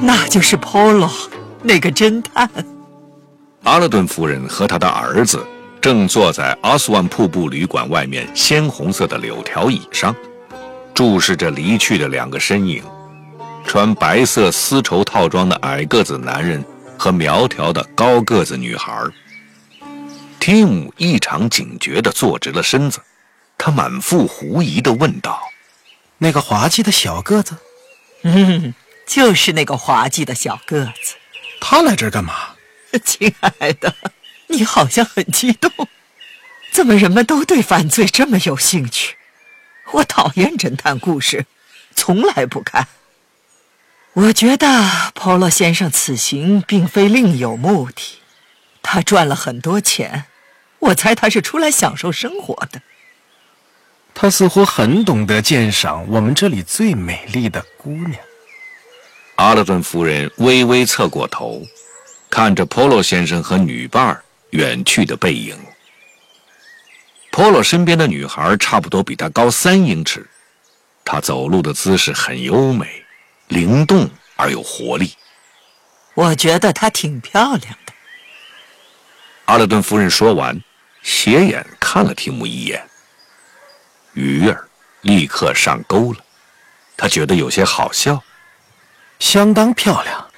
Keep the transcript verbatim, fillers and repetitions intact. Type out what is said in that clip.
那就是 Polo， 那个侦探。 阿勒顿夫人和他的儿子正坐在阿斯万瀑布旅馆外面鲜红色的柳条椅上，注视着离去的两个身影：穿白色丝绸套装的矮个子男人和苗条的高个子女孩。提姆异常警觉地坐直了身子，他满腹狐疑地问道： 那个滑稽的小个子？ 嗯，就是那个滑稽的小个子。 他来这儿干嘛？ 亲爱的，你好像很激动。怎么人们都对犯罪这么有兴趣？我讨厌侦探故事，从来不看。我觉得Polo先生此行并非另有目的，他赚了很多钱，我猜他是出来享受生活的。 他似乎很懂得鉴赏我们这里最美丽的姑娘。 阿勒顿夫人微微侧过头，看着 Polo 先生和女伴远去的背影。Polo 身边的女孩差不多比他高三英尺，她走路的姿势很优美，灵动而有活力。 我觉得她挺漂亮的。 阿勒顿夫人说完，斜眼看了提姆一眼，鱼儿立刻上钩了。他觉得有些好笑。 相当漂亮。